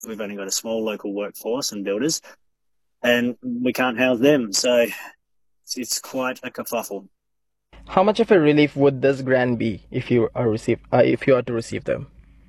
we've only got a small local workforce and builders, and we can't house them. So it's quite a kerfuffle. How much of a relief would this grant be if you are to receive them?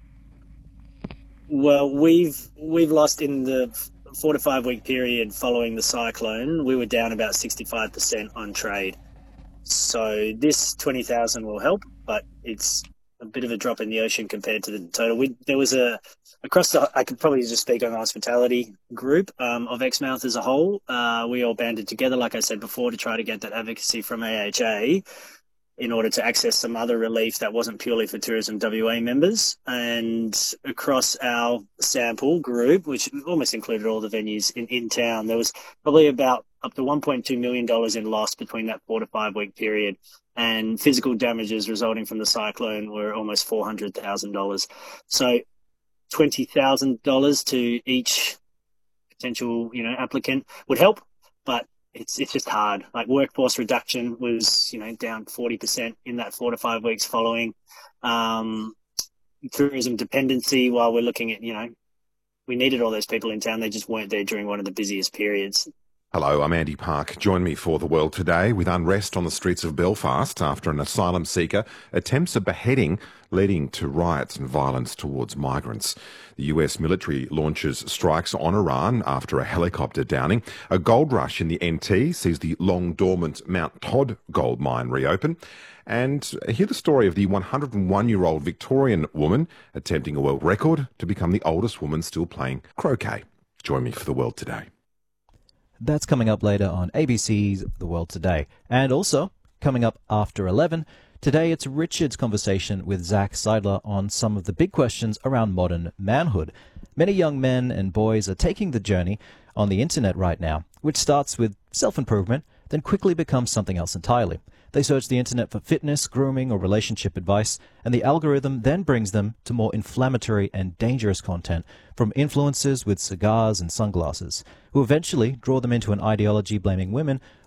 Well, we've lost in the 4 to 5 week period following the cyclone. We were down about 65% on trade. So this 20,000 will help, but it's a bit of a drop in the ocean compared to the total. There was I could probably just speak on the hospitality group of Exmouth as a whole. We all banded together, like I said before, to try to get that advocacy from AHA in order to access some other relief that wasn't purely for Tourism WA members. And across our sample group, which almost included all the venues in town, there was probably about up to $1.2 million in loss between that 4 to 5 week period. And physical damages resulting from the cyclone were almost $400,000. So $20,000 to each potential, applicant would help, but it's just hard. Like workforce reduction was, down 40% in that 4 to 5 weeks following. Tourism dependency, while we're looking at, we needed all those people in town. They just weren't there during one of the busiest periods. Hello, I'm Andy Park. Join me for The World Today. With unrest on the streets of Belfast after an asylum seeker attempts a beheading leading to riots and violence towards migrants. The US military launches strikes on Iran after a helicopter downing. A gold rush in the NT sees the long-dormant Mount Todd gold mine reopen. And hear the story of the 101-year-old Victorian woman attempting a world record to become the oldest woman still playing croquet. Join me for The World Today. That's coming up later on ABC's The World Today. And also, coming up after 11, today it's Richard's conversation with Zach Seidler on some of the big questions around modern manhood. Many young men and boys are taking the journey on the internet right now, which starts with self-improvement, then quickly becomes something else entirely. They search the internet for fitness, grooming, or relationship advice, and the algorithm then brings them to more inflammatory and dangerous content from influencers with cigars and sunglasses, who eventually draw them into an ideology blaming women